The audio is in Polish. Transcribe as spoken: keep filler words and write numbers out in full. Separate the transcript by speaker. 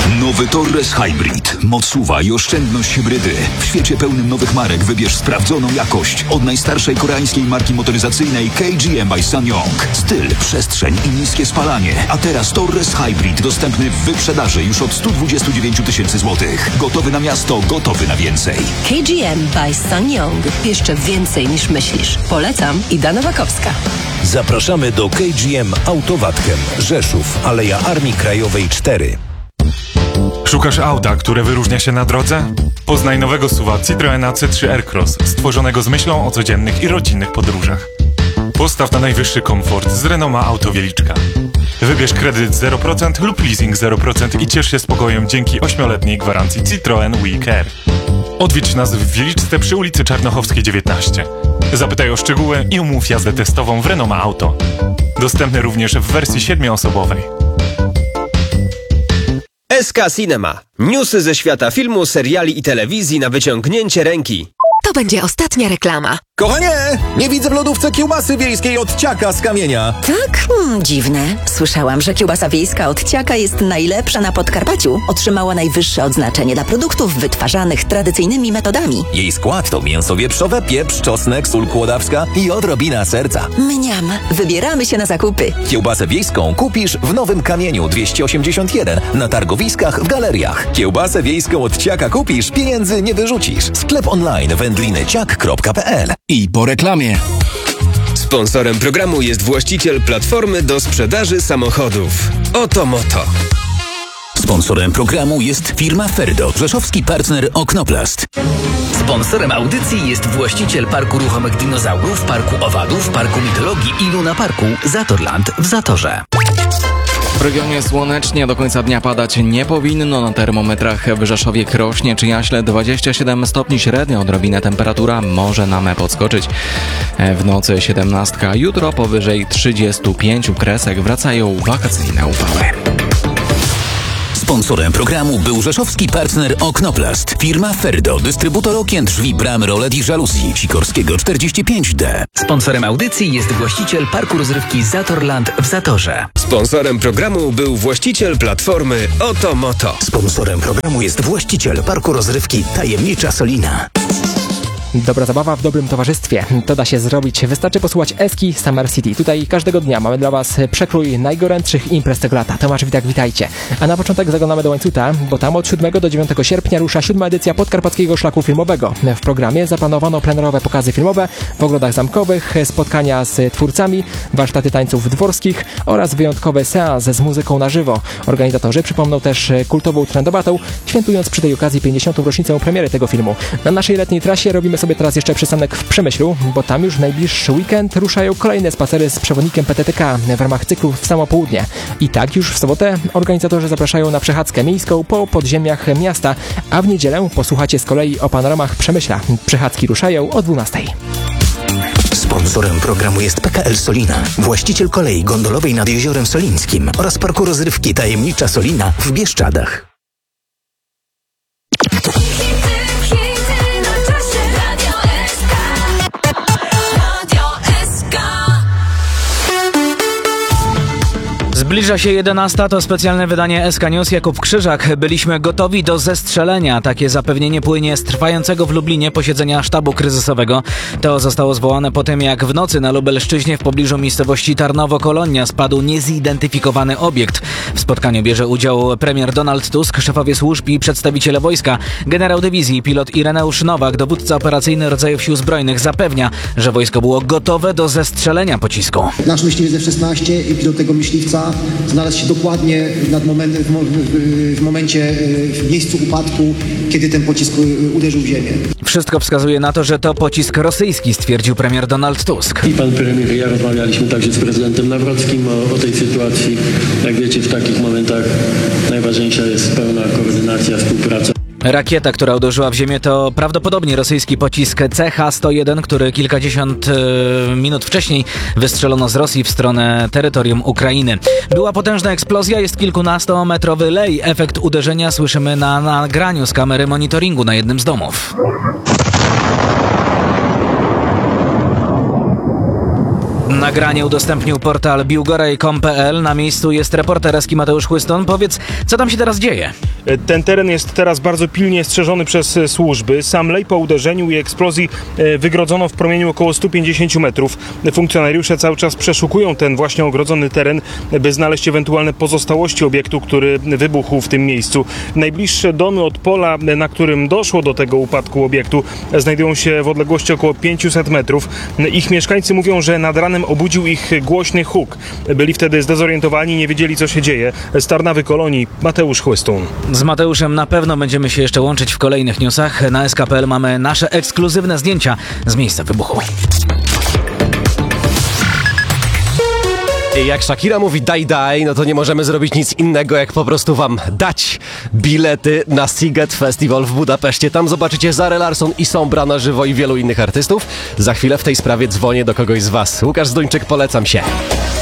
Speaker 1: Nowy Torres Hybrid. Moc S U V-a i oszczędność hybrydy. W świecie pełnym nowych marek wybierz sprawdzoną jakość od najstarszej koreańskiej marki motoryzacyjnej K G M by SsangYong. Styl, przestrzeń i niskie spalanie. A teraz Torres Hybrid dostępny w wyprzedaży już od sto dwadzieścia dziewięć tysięcy złotych. Gotowy na miasto, gotowy na więcej.
Speaker 2: K G M by SsangYong. Jeszcze więcej niż myślisz. Polecam. Ida Nowakowska.
Speaker 3: Zapraszamy do K G M Autowatchem. Rzeszów, Aleja Armii Krajowej cztery.
Speaker 4: Szukasz auta, które wyróżnia się na drodze? Poznaj nowego S U V-a Citroena C trzy Aircross, stworzonego z myślą o codziennych i rodzinnych podróżach. Postaw na najwyższy komfort z Renoma Autowieliczka. Wybierz kredyt zero procent lub leasing zero procent i ciesz się spokojem dzięki ośmioletniej gwarancji Citroen We Care. Odwiedź nas w Wieliczce przy ulicy Czarnochowskiej dziewiętnaście. Zapytaj o szczegóły i umów jazdę testową w Renoma Auto. Dostępny również w wersji siedmioosobowej.
Speaker 5: S K Cinema. Newsy ze świata filmu, seriali i telewizji na wyciągnięcie ręki.
Speaker 6: To będzie ostatnia reklama.
Speaker 7: Kochanie, nie widzę w lodówce kiełbasy wiejskiej od Ciaka z Kamienia.
Speaker 8: Tak? Hmm, dziwne. Słyszałam, że kiełbasa wiejska od Ciaka jest najlepsza na Podkarpaciu. Otrzymała najwyższe odznaczenie dla produktów wytwarzanych tradycyjnymi metodami.
Speaker 7: Jej skład to mięso wieprzowe, pieprz, czosnek, sól kłodawska i odrobina serca.
Speaker 8: Mniam. Wybieramy się na zakupy.
Speaker 7: Kiełbasę wiejską kupisz w Nowym Kamieniu dwieście osiemdziesiąt jeden, na targowiskach, w galeriach. Kiełbasę wiejską od Ciaka kupisz, pieniędzy nie wyrzucisz. Sklep online wędliny ciak kropka p l.
Speaker 9: I po reklamie.
Speaker 5: Sponsorem programu jest właściciel platformy do sprzedaży samochodów. Oto Moto.
Speaker 1: Sponsorem programu jest firma Ferdo, rzeszowski partner Oknoplast.
Speaker 10: Sponsorem audycji jest właściciel Parku Ruchomych Dinozaurów, Parku Owadów, Parku Mitologii i Luna Parku Zatorland w Zatorze.
Speaker 11: W regionie słonecznie do końca dnia padać nie powinno. Na termometrach w Rzeszowie, Krośnie czy Jaśle dwadzieścia siedem stopni średnio. Odrobinę temperatura może nam podskoczyć. W nocy siedemnastka, jutro powyżej trzydziestu pięciu kresek. Wracają wakacyjne upały.
Speaker 1: Sponsorem programu był rzeszowski partner Oknoplast. Firma Ferdo, dystrybutor okien, drzwi, bram, rolet i żaluzji. Sikorskiego czterdzieści pięć D.
Speaker 10: Sponsorem audycji jest właściciel Parku Rozrywki Zatorland w Zatorze.
Speaker 5: Sponsorem programu był właściciel platformy Oto Moto.
Speaker 3: Sponsorem programu jest właściciel Parku Rozrywki Tajemnicza Solina.
Speaker 12: Dobra zabawa w dobrym towarzystwie. To da się zrobić. Wystarczy posłuchać Eski Summer City. Tutaj każdego dnia mamy dla Was przekrój najgorętszych imprez tego lata. Tomasz Witak, witajcie. A na początek zaglądamy do Łańcuta, bo tam od siódmego do dziewiątego sierpnia rusza siódma edycja Podkarpackiego Szlaku Filmowego. W programie zaplanowano plenerowe pokazy filmowe w ogrodach zamkowych, spotkania z twórcami, warsztaty tańców dworskich oraz wyjątkowy seans z muzyką na żywo. Organizatorzy przypomną też kultową trendobatą, świętując przy tej okazji pięćdziesiątą rocznicę premiery tego filmu. Na naszej letniej trasie robimy sobie teraz jeszcze przystanek w Przemyślu, bo tam już w najbliższy weekend ruszają kolejne spacery z przewodnikiem P T T K w ramach cyklu w samo południe. I tak już w sobotę organizatorzy zapraszają na przechadzkę miejską po podziemiach miasta, a w niedzielę posłuchacie z kolei o panoramach Przemyśla. Przechadzki ruszają o dwunastej.
Speaker 3: Sponsorem programu jest P K L Solina, właściciel kolei gondolowej nad Jeziorem Solińskim oraz Parku Rozrywki Tajemnicza Solina w Bieszczadach.
Speaker 13: Zbliża się jedenasta, to specjalne wydanie S K News. Jakub Krzyżak. Byliśmy gotowi do zestrzelenia. Takie zapewnienie płynie z trwającego w Lublinie posiedzenia sztabu kryzysowego. To zostało zwołane po tym, jak w nocy na Lubelszczyźnie w pobliżu miejscowości Tarnowo-Kolonia spadł niezidentyfikowany obiekt. W spotkaniu bierze udział premier Donald Tusk, szefowie służb i przedstawiciele wojska. Generał dywizji, pilot Ireneusz Nowak, dowódca operacyjny rodzajów sił zbrojnych, zapewnia, że wojsko było gotowe do zestrzelenia pocisku.
Speaker 14: Nasz myśliwiec F szesnaście i pilot tego myśliwca znalazł się dokładnie nad moment, w, w, w momencie, w miejscu upadku, kiedy ten pocisk uderzył w ziemię.
Speaker 13: Wszystko wskazuje na to, że to pocisk rosyjski, stwierdził premier Donald Tusk.
Speaker 15: I pan premier i ja rozmawialiśmy także z prezydentem Nawrockim o, o tej sytuacji. Jak wiecie, w takich momentach najważniejsza jest pełna koordynacja, współpraca.
Speaker 13: Rakieta, która uderzyła w ziemię, to prawdopodobnie rosyjski pocisk C H sto jeden, który kilkadziesiąt e, minut wcześniej wystrzelono z Rosji w stronę terytorium Ukrainy. Była potężna eksplozja, jest kilkunastometrowy lej. Efekt uderzenia słyszymy na nagraniu z kamery monitoringu na jednym z domów. Nagranie udostępnił portal biłgoraj kropka com kropka pe el. Na miejscu jest reporter Eski Mateusz Chłyston. Powiedz, co tam się teraz dzieje?
Speaker 9: Ten teren jest teraz bardzo pilnie strzeżony przez służby. Sam lej po uderzeniu i eksplozji wygrodzono w promieniu około sto pięćdziesiąt metrów. Funkcjonariusze cały czas przeszukują ten właśnie ogrodzony teren, by znaleźć ewentualne pozostałości obiektu, który wybuchł w tym miejscu. Najbliższe domy od pola, na którym doszło do tego upadku obiektu, znajdują się w odległości około pięćset metrów. Ich mieszkańcy mówią, że nad ranem obudził ich głośny huk. Byli wtedy zdezorientowani, nie wiedzieli, co się dzieje. Z Tarnawy Kolonii, Mateusz Chłystun.
Speaker 13: Z Mateuszem na pewno będziemy się jeszcze łączyć w kolejnych newsach. Na es ka kropka pe el mamy nasze ekskluzywne zdjęcia z miejsca wybuchu.
Speaker 16: Jak Shakira mówi daj daj, no to nie możemy zrobić nic innego, jak po prostu wam dać bilety na Sziget Festival w Budapeszcie. Tam zobaczycie Zarę Larsson i Sombra na żywo i wielu innych artystów. Za chwilę w tej sprawie dzwonię do kogoś z was. Łukasz Zduńczyk, polecam się.